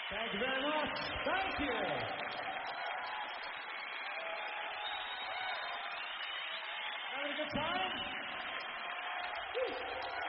Thank you very much. Thank you. Having a good time? Woo.